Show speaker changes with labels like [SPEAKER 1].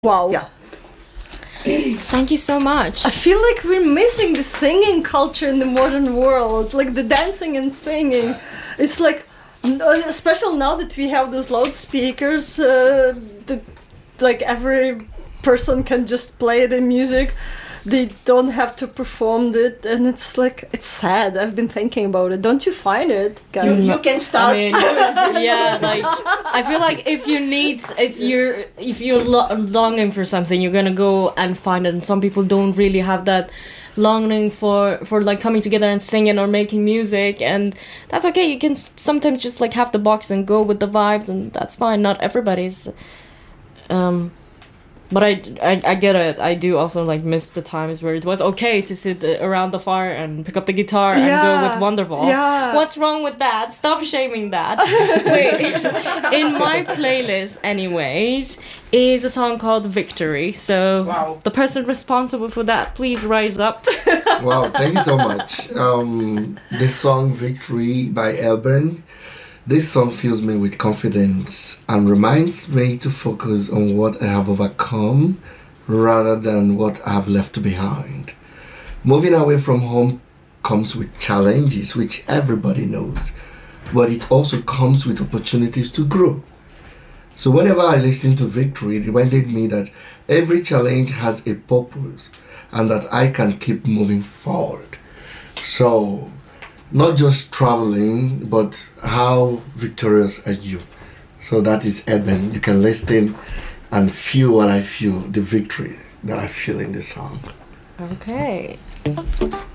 [SPEAKER 1] Wow.
[SPEAKER 2] Yeah.
[SPEAKER 3] Thank you so much.
[SPEAKER 1] I feel like we're missing the singing culture in the modern world, like the dancing and singing. It's like, especially now that we have those loudspeakers, like every person can just play the music. They don't have to perform it, and it's like, it's sad. I've been thinking about it. Don't you find it, guys?
[SPEAKER 2] You can start.
[SPEAKER 3] I mean, yeah, like I feel like if you're longing for something, you're gonna go and find it. And some people don't really have that longing for like coming together and singing or making music, and that's okay. You can sometimes just like have the box and go with the vibes, and that's fine. Not everybody's. But I get it. I do also like miss the times where it was okay to sit around the fire and pick up the guitar and go with Wonderwall.
[SPEAKER 1] Yeah.
[SPEAKER 3] What's wrong with that? Stop shaming that. Wait, in my playlist, anyways, is a song called Victory. So the person responsible for that, please rise up.
[SPEAKER 4] Wow, thank you so much. This song Victory by Elburn. This song fills me with confidence and reminds me to focus on what I have overcome rather than what I have left behind. Moving away from home comes with challenges, which everybody knows, but it also comes with opportunities to grow. So whenever I listen to Victory, it reminded me that every challenge has a purpose and that I can keep moving forward. So not just traveling, but how victorious are you? So that is Eben. You can listen and feel what I feel, the victory that I feel in the song.
[SPEAKER 3] Okay.